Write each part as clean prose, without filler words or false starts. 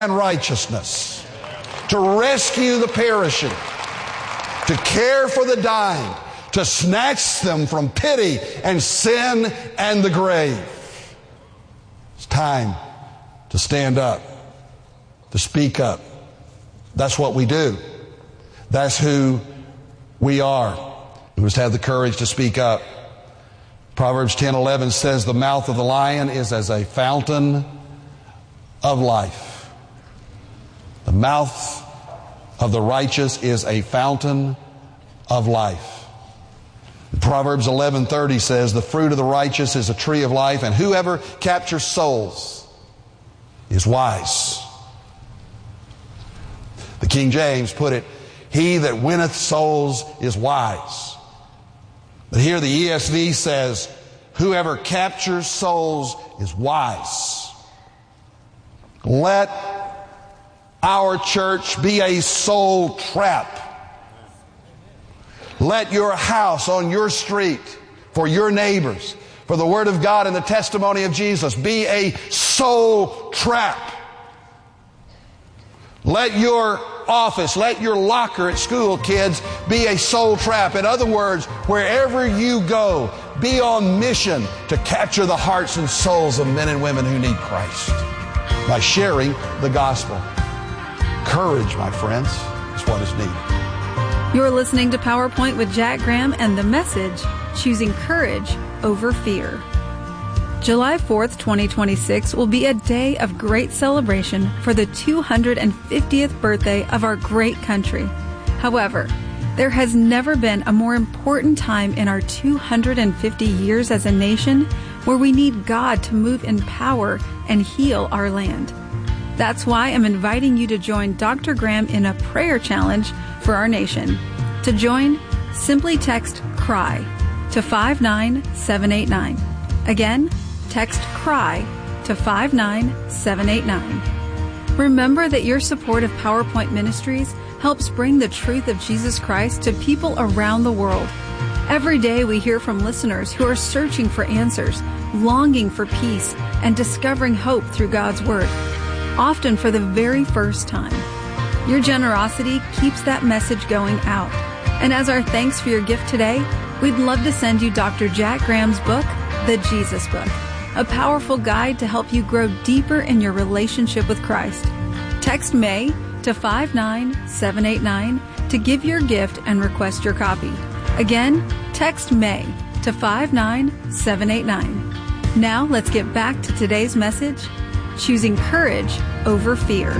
and righteousness, to rescue the perishing, to care for the dying, to snatch them from pity and sin and the grave. It's time to stand up, to speak up. That's what we do. That's who we are. We must have the courage to speak up. Proverbs 10:11 says, the mouth of the lion is as a fountain of life. The mouth of the righteous is a fountain of life. Proverbs 11:30 says, the fruit of the righteous is a tree of life, and whoever captures souls is wise. The King James put it, he that winneth souls is wise. But here the ESV says, whoever captures souls is wise. Let our church be a soul trap. Let your house on your street, for your neighbors, for the Word of God and the testimony of Jesus, be a soul trap. Let your office, let your locker at school, kids, be a soul trap. In other words, wherever you go, be on mission to capture the hearts and souls of men and women who need Christ by sharing the gospel. Courage, my friends, is what is needed. You're listening to PowerPoint with Jack Graham and the message, Choosing Courage Over Fear. July 4th, 2026 will be a day of great celebration for the 250th birthday of our great country. However, there has never been a more important time in our 250 years as a nation where we need God to move in power and heal our land. That's why I'm inviting you to join Dr. Graham in a prayer challenge for our nation. To join, simply text CRY to 59789. Again, text CRY to 59789. Remember that your support of PowerPoint Ministries helps bring the truth of Jesus Christ to people around the world. Every day we hear from listeners who are searching for answers, longing for peace, and discovering hope through God's Word, often for the very first time. Your generosity keeps that message going out. And as our thanks for your gift today, we'd love to send you Dr. Jack Graham's book, The Jesus Book, a powerful guide to help you grow deeper in your relationship with Christ. Text May to 59789 to give your gift and request your copy. Again, text May to 59789. Now let's get back to today's message, Choosing Courage Over Fear.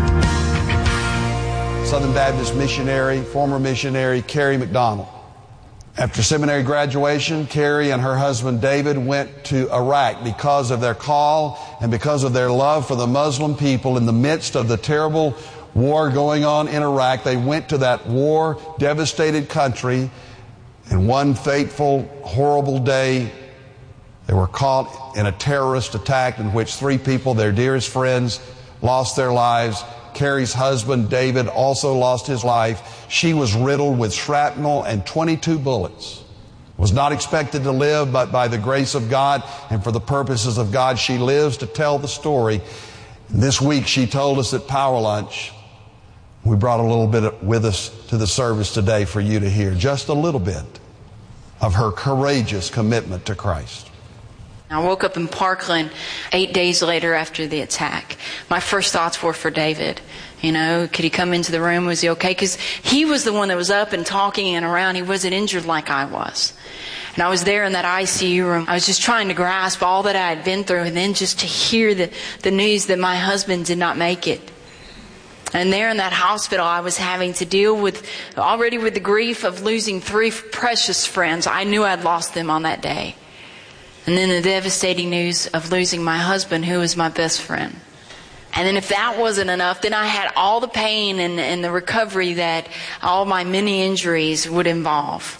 Southern Baptist missionary, former missionary Carrie McDonald. After seminary graduation, Carrie and her husband David went to Iraq because of their call and because of their love for the Muslim people in the midst of the terrible war going on in Iraq. They went to that war-devastated country, and one fateful, horrible day, they were caught in a terrorist attack in which 3 people, their dearest friends, lost their lives. Carrie's husband, David, also lost his life. She was riddled with shrapnel and 22 bullets. Was not expected to live, but by the grace of God and for the purposes of God, she lives to tell the story. This week, she told us at Power Lunch, we brought a little bit with us to the service today for you to hear, just a little bit of her courageous commitment to Christ. I woke up in Parkland 8 days later after the attack. My first thoughts were for David. You know, could he come into the room? Was he okay? Because he was the one that was up and talking and around. He wasn't injured like I was. And I was there in that ICU room. I was just trying to grasp all that I had been through, and then just to hear the news that my husband did not make it. And there in that hospital, I was having to deal with the grief of losing 3 precious friends. I knew I'd lost them on that day. And then the devastating news of losing my husband, who was my best friend. And then if that wasn't enough, then I had all the pain and the recovery that all my many injuries would involve.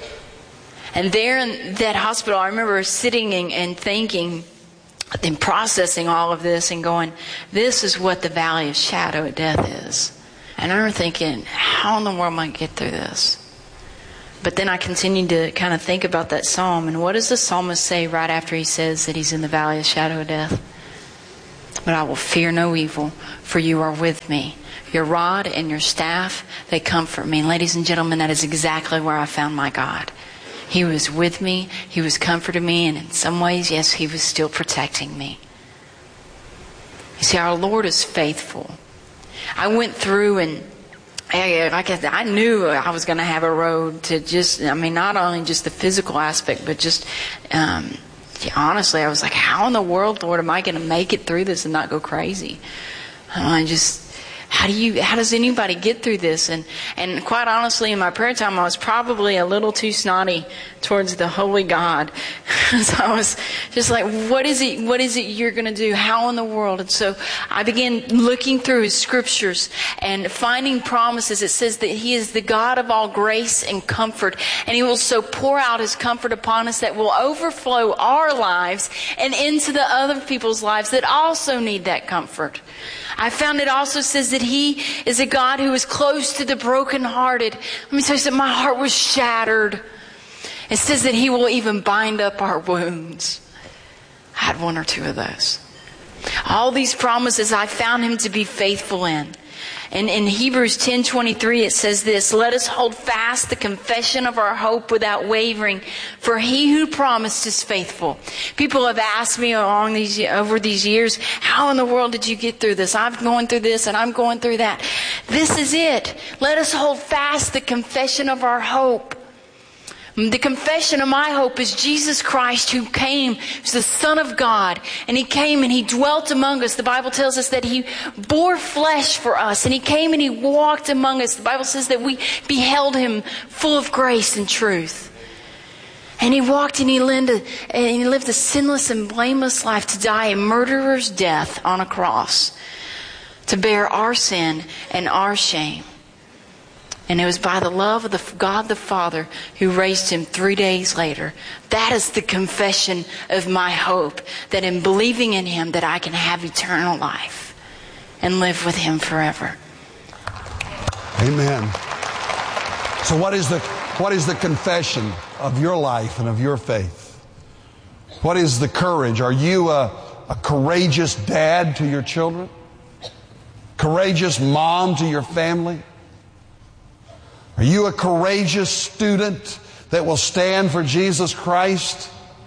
And there in that hospital, I remember sitting and thinking and processing all of this and going, this is what the valley of shadow of death is. And I remember thinking, how in the world am I going to get through this? But then I continued to kind of think about that psalm. And what does the psalmist say right after he says that he's in the valley of shadow of death? But I will fear no evil, for you are with me. Your rod and your staff, they comfort me. And ladies and gentlemen, that is exactly where I found my God. He was with me. He was comforting me. And in some ways, yes, He was still protecting me. You see, our Lord is faithful. I went through and I knew I was going to have a road to not only just the physical aspect, but just, honestly, I was like, how in the world, Lord, am I going to make it through this and not go crazy? How does anybody get through this? And quite honestly, in my prayer time, I was probably a little too snotty towards the holy God. So I was just like, what is it you're going to do? How in the world? And so I began looking through His scriptures and finding promises. It says that He is the God of all grace and comfort. And He will so pour out His comfort upon us that will overflow our lives and into the other people's lives that also need that comfort. I found it also says that He is a God who is close to the brokenhearted. Let me tell you something, my heart was shattered. It says that He will even bind up our wounds. I had one or two of those. All these promises I found Him to be faithful in. And in Hebrews 10:23 it says this, let us hold fast the confession of our hope without wavering, for He who promised is faithful. People have asked me over these years, how in the world did you get through this? I'm going through this and I'm going through that. This is it. Let us hold fast the confession of our hope. The confession of my hope is Jesus Christ, who came, who's the Son of God, and He came and He dwelt among us. The Bible tells us that He bore flesh for us, and He came and He walked among us. The Bible says that we beheld Him full of grace and truth. And He walked and He lived a sinless and blameless life to die a murderer's death on a cross, to bear our sin and our shame. And it was by the love of God the Father who raised Him 3 days later. That is the confession of my hope, that in believing in Him that I can have eternal life and live with Him forever. Amen. So what is the confession of your life and of your faith? What is the courage? Are you a courageous dad to your children? Courageous mom to your family? Are you a courageous student that will stand for Jesus Christ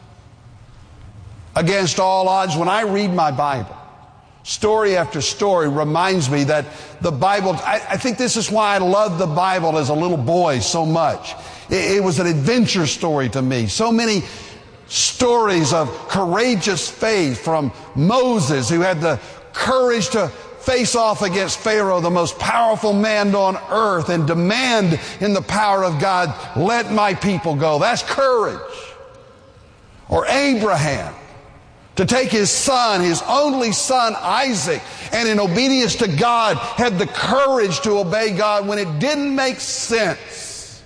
against all odds? When I read my Bible, story after story reminds me that the Bible, I think this is why I loved the Bible as a little boy so much. It was an adventure story to me. So many stories of courageous faith, from Moses, who had the courage to face off against Pharaoh, the most powerful man on earth, and demand in the power of God, let my people go. That's courage. Or Abraham, to take his son, his only son Isaac, and in obedience to God had the courage to obey God when it didn't make sense,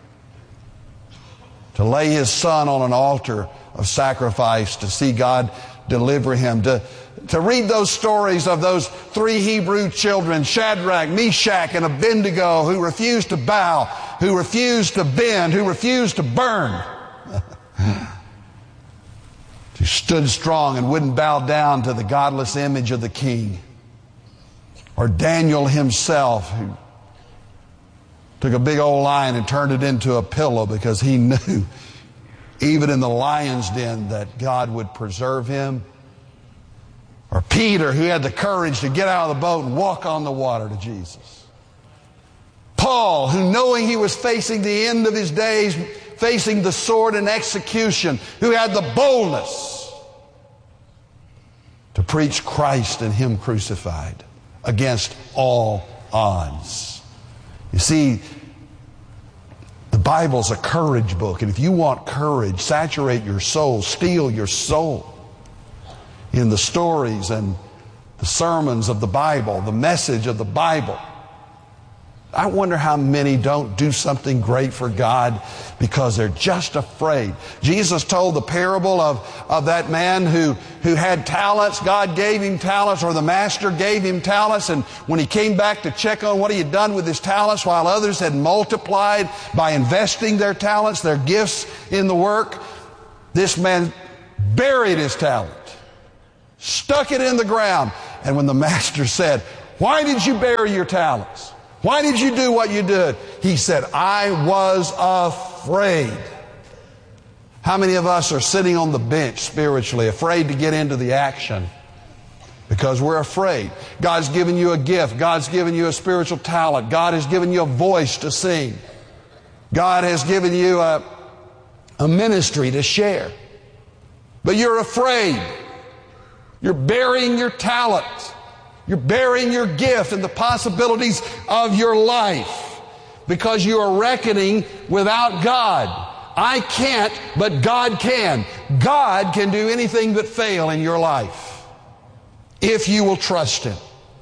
to lay his son on an altar of sacrifice to see God deliver him, to read those stories of those 3 Hebrew children, Shadrach, Meshach, and Abednego, who refused to bow, who refused to bend, who refused to burn, who stood strong and wouldn't bow down to the godless image of the king. Or Daniel himself, who took a big old lion and turned it into a pillow because he knew, even in the lion's den, that God would preserve him. Or Peter, who had the courage to get out of the boat and walk on the water to Jesus. Paul, who, knowing he was facing the end of his days, facing the sword and execution, who had the boldness to preach Christ and Him crucified against all odds. You see, the Bible's a courage book, and if you want courage, saturate your soul, steal your soul in the stories and the sermons of the Bible, the message of the Bible. I wonder how many don't do something great for God because they're just afraid. Jesus told the parable of that man who had talents. God gave him talents, or the master gave him talents, and when he came back to check on what he had done with his talents, while others had multiplied by investing their talents, their gifts in the work, this man buried his talent. stuck it in the ground. And when the master said, why did you bury your talents? Why did you do what you did? He said, I was afraid. How many of us are sitting on the bench spiritually, afraid to get into the action? Because we're afraid. God's given you a gift. God's given you a spiritual talent. God has given you a voice to sing. God has given you a ministry to share. But you're afraid. You're burying your talent. You're burying your gift and the possibilities of your life because you are reckoning without God. I can't, but God can. God can do anything but fail in your life if you will trust Him.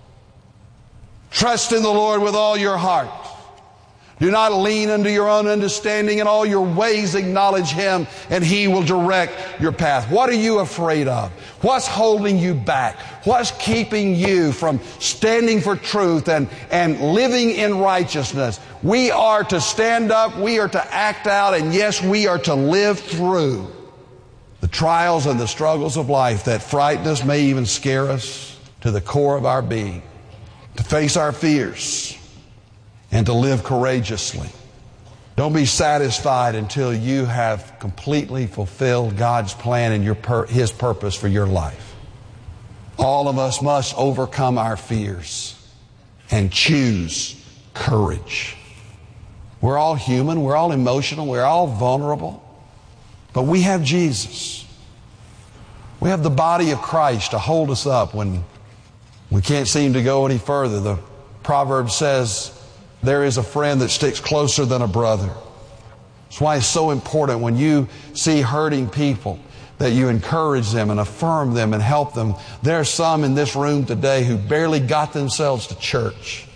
Trust in the Lord with all your heart. Do not lean unto your own understanding. In all your ways acknowledge Him, and He will direct your path. What are you afraid of? What's holding you back? What's keeping you from standing for truth and living in righteousness? We are to stand up, we are to act out, and yes, we are to live through the trials and the struggles of life that frighten us, may even scare us to the core of our being. To face our fears and to live courageously. Don't be satisfied until you have completely fulfilled God's plan and His purpose for your life. All of us must overcome our fears and choose courage. We're all human, we're all emotional, we're all vulnerable, but we have Jesus. We have the body of Christ to hold us up when we can't seem to go any further. The proverb says, there is a friend that sticks closer than a brother. That's why it's so important when you see hurting people that you encourage them and affirm them and help them. There are some in this room today who barely got themselves to church.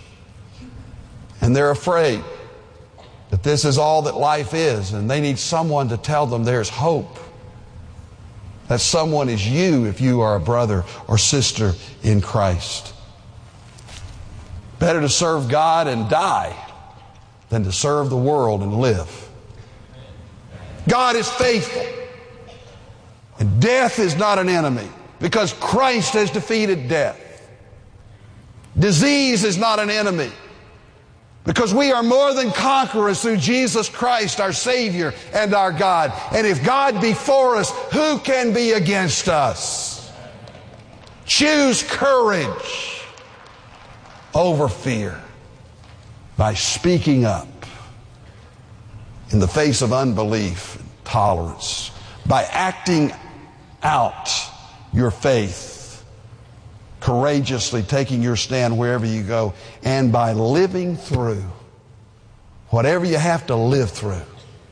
And they're afraid that this is all that life is, and they need someone to tell them there's hope. That someone is you if you are a brother or sister in Christ. Better to serve God and die than to serve the world and live. God is faithful. And death is not an enemy because Christ has defeated death. Disease is not an enemy because we are more than conquerors through Jesus Christ, our Savior and our God. And if God be for us, who can be against us? Choose courage over fear by speaking up in the face of unbelief and tolerance, by acting out your faith, courageously taking your stand wherever you go, and by living through whatever you have to live through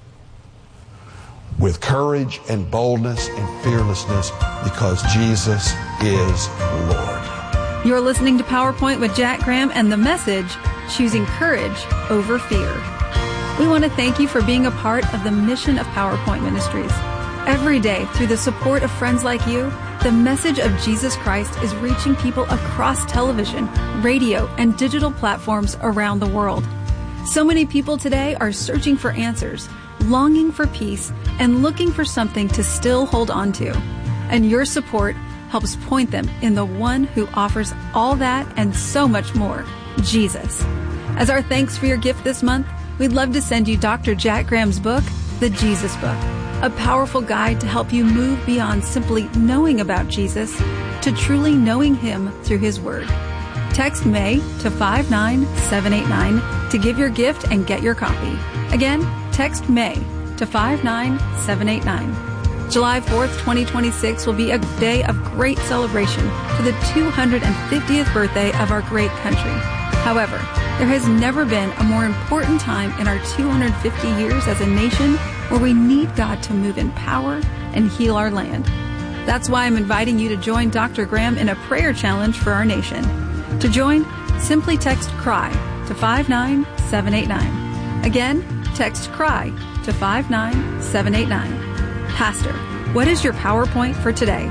with courage and boldness and fearlessness because Jesus is Lord. You're listening to PowerPoint with Jack Graham and the message, Choosing Courage Over Fear. We want to thank you for being a part of the mission of PowerPoint Ministries. Every day, through the support of friends like you, the message of Jesus Christ is reaching people across television, radio, and digital platforms around the world. So many people today are searching for answers, longing for peace, and looking for something to still hold on to. And your support helps point them in the one who offers all that and so much more, Jesus. As our thanks for your gift this month, we'd love to send you Dr. Jack Graham's book, The Jesus Book, a powerful guide to help you move beyond simply knowing about Jesus to truly knowing Him through His Word. Text May to 59789 to give your gift and get your copy. Again, text May to 59789. July 4th, 2026 will be a day of great celebration for the 250th birthday of our great country. However, there has never been a more important time in our 250 years as a nation where we need God to move in power and heal our land. That's why I'm inviting you to join Dr. Graham in a prayer challenge for our nation. To join, simply text CRY to 59789. Again, text CRY to 59789. Pastor, what is your PowerPoint for today?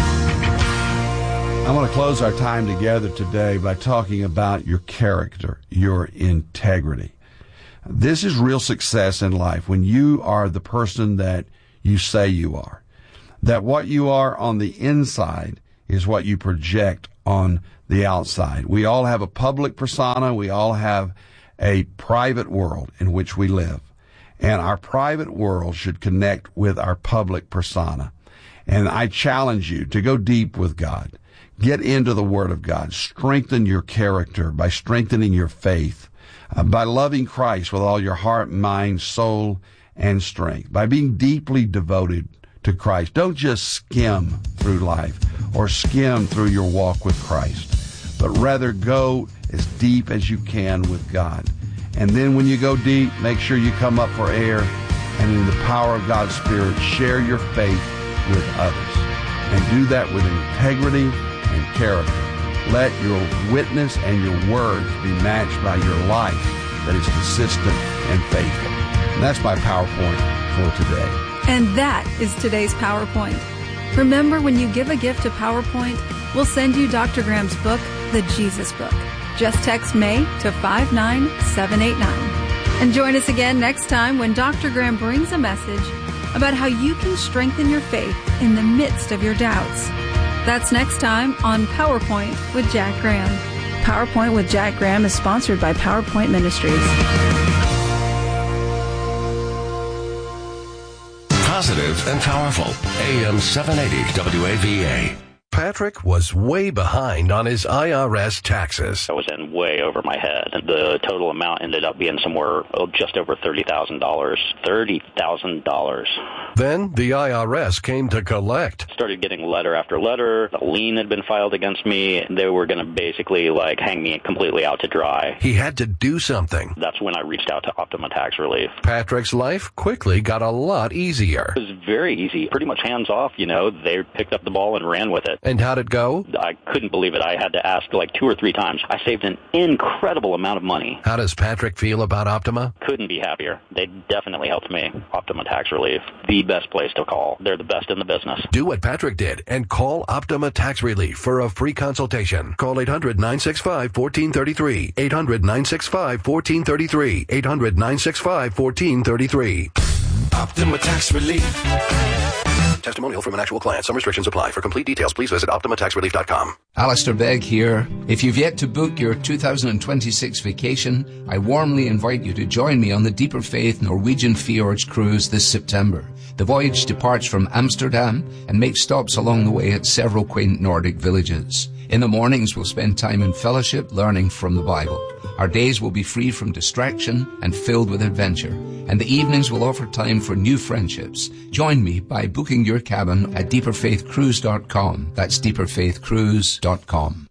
I want to close our time together today by talking about your character, your integrity. This is real success in life when you are the person that you say you are. That what you are on the inside is what you project on the outside. We all have a public persona. We all have a private world in which we live. And our private world should connect with our public persona. And I challenge you to go deep with God. Get into the Word of God. Strengthen your character by strengthening your faith, by loving Christ with all your heart, mind, soul, and strength, by being deeply devoted to Christ. Don't just skim through life or skim through your walk with Christ, but rather go as deep as you can with God. And then when you go deep, make sure you come up for air, and in the power of God's Spirit, share your faith with others. And do that with integrity and character. Let your witness and your words be matched by your life that is consistent and faithful. And that's my PowerPoint for today. And that is today's PowerPoint. Remember, when you give a gift to PowerPoint, we'll send you Dr. Graham's book, The Jesus Book. Just text May to 59789. And join us again next time when Dr. Graham brings a message about how you can strengthen your faith in the midst of your doubts. That's next time on PowerPoint with Jack Graham. PowerPoint with Jack Graham is sponsored by PowerPoint Ministries. Positive and powerful. AM 780 WAVA. Patrick was way behind on his IRS taxes. I was in way over my head. The total amount ended up being somewhere just over $30,000. $30,000. Then the IRS came to collect. Started getting letter after letter. A lien had been filed against me. They were going to basically hang me completely out to dry. He had to do something. That's when I reached out to Optima Tax Relief. Patrick's life quickly got a lot easier. It was very easy. Pretty much hands off, They picked up the ball and ran with it. And how'd it go? I couldn't believe it. I had to ask 2 or 3 times. I saved an incredible amount of money. How does Patrick feel about Optima? Couldn't be happier. They definitely helped me. Optima Tax Relief, the best place to call. They're the best in the business. Do what Patrick did and call Optima Tax Relief for a free consultation. Call 800-965-1433. 800-965-1433. 800-965-1433. Optima Tax Relief. Testimonial from an actual client. Some restrictions apply. For complete details, please visit OptimaTaxRelief.com. Alistair Begg here. If you've yet to book your 2026 vacation, I warmly invite you to join me on the Deeper Faith Norwegian Fjords cruise this September. The voyage departs from Amsterdam and makes stops along the way at several quaint Nordic villages. In the mornings, we'll spend time in fellowship learning from the Bible. Our days will be free from distraction and filled with adventure. And the evenings will offer time for new friendships. Join me by booking your cabin at deeperfaithcruise.com. That's deeperfaithcruise.com.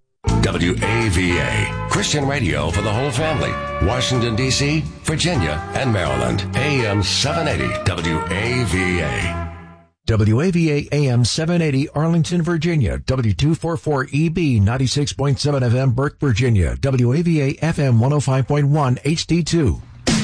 WAVA, Christian radio for the whole family. Washington, D.C., Virginia, and Maryland. AM 780 WAVA. WAVA AM 780 Arlington, Virginia. W244EB 96.7 FM Burke, Virginia. WAVA FM 105.1 HD2.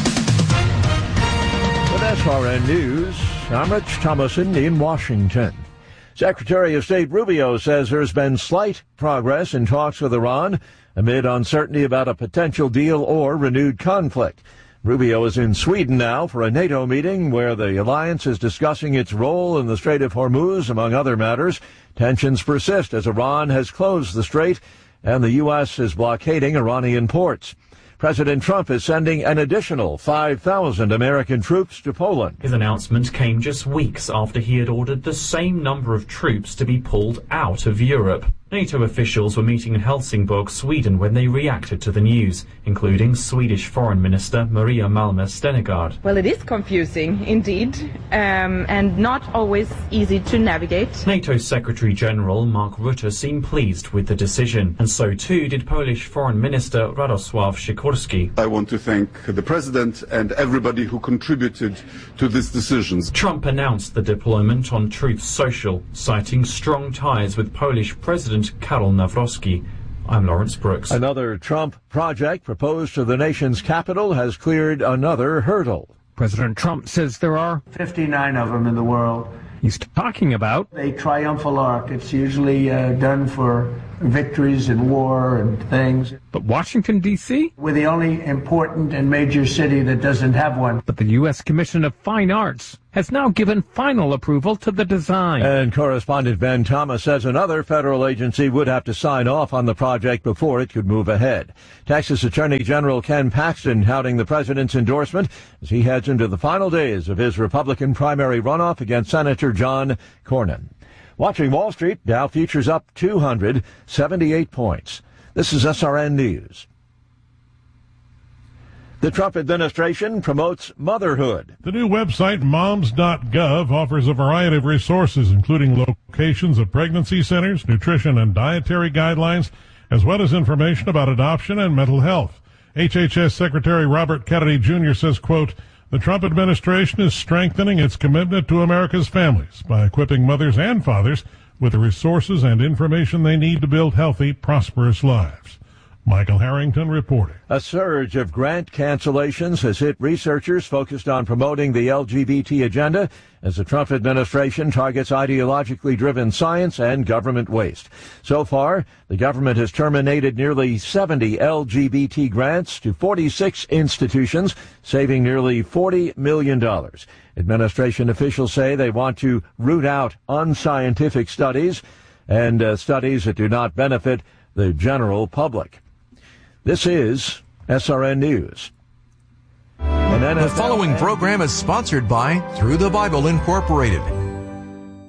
With SRN News, I'm Rich Thomason in Washington. Secretary of State Rubio says there's been slight progress in talks with Iran amid uncertainty about a potential deal or renewed conflict. Rubio is in Sweden now for a NATO meeting where the alliance is discussing its role in the Strait of Hormuz, among other matters. Tensions persist as Iran has closed the strait and the U.S. is blockading Iranian ports. President Trump is sending an additional 5,000 American troops to Poland. His announcement came just weeks after he had ordered the same number of troops to be pulled out of Europe. NATO officials were meeting in Helsingborg, Sweden, when they reacted to the news, including Swedish Foreign Minister Maria Malmö Stenegard. Well, it is confusing, indeed, and not always easy to navigate. NATO Secretary General Mark Rutte seemed pleased with the decision, and so too did Polish Foreign Minister Radosław Sikorski. I want to thank the President and everybody who contributed to this decision. Trump announced the deployment on Truth Social, citing strong ties with Polish President Karol Nawrocki. I'm Lawrence Brooks. Another Trump project proposed to the nation's capital has cleared another hurdle. President Trump says there are 59 of them in the world. He's talking about a triumphal arch. It's usually done for victories in war and things. But Washington, D.C.? We're the only important and major city that doesn't have one. But the U.S. Commission of Fine Arts has now given final approval to the design. And correspondent Ben Thomas says another federal agency would have to sign off on the project before it could move ahead. Texas Attorney General Ken Paxton touting the president's endorsement as he heads into the final days of his Republican primary runoff against Senator John Cornyn. Watching Wall Street, Dow futures up 278 points. This is SRN News. The Trump administration promotes motherhood. The new website, moms.gov, offers a variety of resources, including locations of pregnancy centers, nutrition and dietary guidelines, as well as information about adoption and mental health. HHS Secretary Robert Kennedy Jr. says, quote, the Trump administration is strengthening its commitment to America's families by equipping mothers and fathers with the resources and information they need to build healthy, prosperous lives. Michael Harrington reporting. A surge of grant cancellations has hit researchers focused on promoting the LGBT agenda as the Trump administration targets ideologically driven science and government waste. So far, the government has terminated nearly 70 LGBT grants to 46 institutions, saving nearly $40 million. Administration officials say they want to root out unscientific studies and studies that do not benefit the general public. This is SRN News. The following program is sponsored by Through the Bible Incorporated.